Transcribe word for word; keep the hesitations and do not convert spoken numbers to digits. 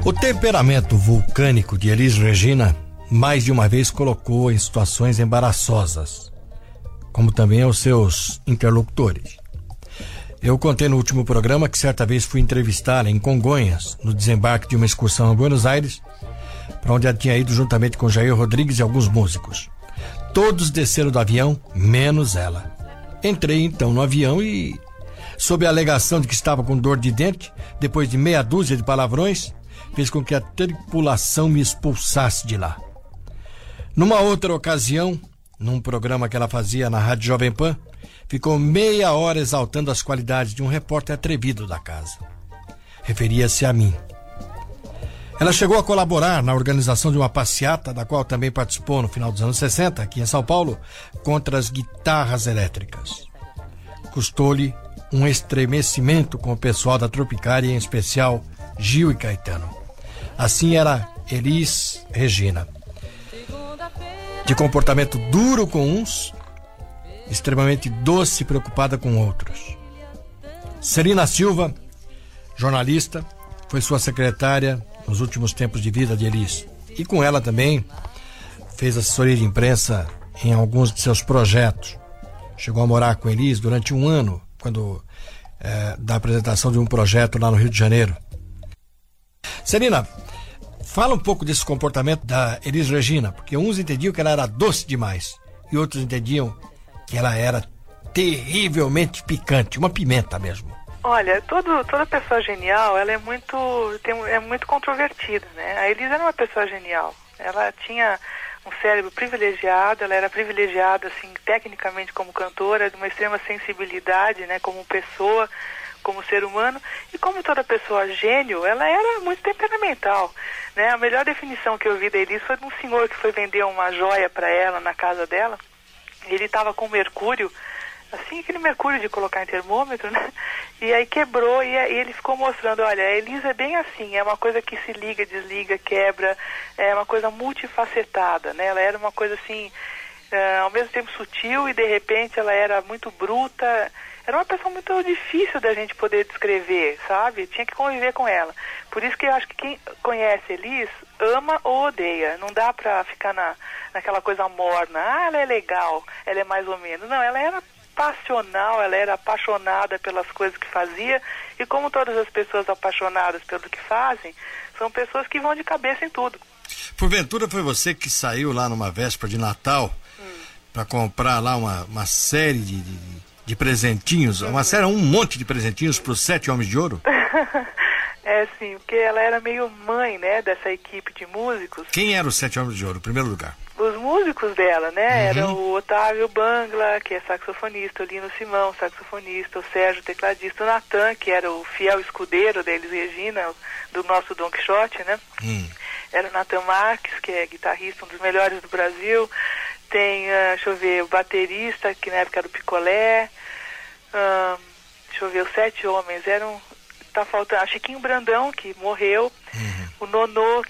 O temperamento vulcânico de Elis Regina mais de uma vez colocou em situações embaraçosas, como também aos seus interlocutores. Eu contei no último programa que certa vez fui entrevistá-la em Congonhas, no desembarque de uma excursão a Buenos Aires, para onde ela tinha ido juntamente com Jair Rodrigues e alguns músicos. Todos desceram do avião, menos ela. Entrei então no avião e, sob a alegação de que estava com dor de dente, depois de meia dúzia de palavrões, fez com que a tripulação me expulsasse de lá. Numa outra ocasião, num programa que ela fazia na Rádio Jovem Pan, ficou meia hora exaltando as qualidades de um repórter atrevido da casa. Referia-se a mim. Ela chegou a colaborar na organização de uma passeata, da qual também participou no final dos anos sessenta, aqui em São Paulo, contra as guitarras elétricas. Custou-lhe um estremecimento com o pessoal da Tropicária, em especial Gil e Caetano. Assim era Elis Regina. De comportamento duro com uns, extremamente doce e preocupada com outros. Celina Silva, jornalista, foi sua secretária nos últimos tempos de vida de Elis. E com ela também fez assessoria de imprensa em alguns de seus projetos. Chegou a morar com Elis durante um ano, quando é, da apresentação de um projeto lá no Rio de Janeiro. Celina, fala um pouco desse comportamento da Elis Regina, porque uns entendiam que ela era doce demais e outros entendiam que ela era terrivelmente picante, uma pimenta mesmo. Olha, todo, toda pessoa genial, ela é muito, tem, é muito controvertida, né? A Elis era uma pessoa genial. Ela tinha um cérebro privilegiado, ela era privilegiada, assim, tecnicamente como cantora, de uma extrema sensibilidade, né, como pessoa, como ser humano, e como toda pessoa gênio, ela era muito temperamental, né? A melhor definição que eu vi da Elis foi de um senhor que foi vender uma joia para ela na casa dela. Ele estava com mercúrio, assim, aquele mercúrio de colocar em termômetro, né? E aí quebrou e, e ele ficou mostrando, olha, a Elis é bem assim, é uma coisa que se liga, desliga, quebra, é uma coisa multifacetada, né? Ela era uma coisa assim, uh, ao mesmo tempo sutil e de repente ela era muito bruta. Era uma pessoa muito difícil da gente poder descrever, sabe? Tinha que conviver com ela. Por isso que eu acho que quem conhece Elis ama ou odeia. Não dá pra ficar na, naquela coisa morna. Ah, ela é legal, ela é mais ou menos. Não, ela era passional, ela era apaixonada pelas coisas que fazia. E como todas as pessoas apaixonadas pelo que fazem, são pessoas que vão de cabeça em tudo. Porventura foi você que saiu lá numa véspera de Natal hum. para comprar lá uma, uma série de... de... de presentinhos, uma série, um monte de presentinhos para os Sete Homens de Ouro? É, sim, porque ela era meio mãe, né, dessa equipe de músicos. Quem eram os Sete Homens de Ouro, em primeiro lugar? Os músicos dela, né, uhum. Eram o Otávio Bangla, que é saxofonista, o Lino Simão, saxofonista, o Sérgio, tecladista, o Natan, que era o fiel escudeiro da Elis Regina, do nosso Don Quixote, né? Hum. Era o Natan Marques, que é guitarrista, um dos melhores do Brasil. Tem, uh, deixa eu ver, o baterista, que na época era o Picolé. Uh, deixa eu ver, os Sete Homens eram... Tá faltando... A Chiquinho Brandão, que morreu. Uhum. O Nonô,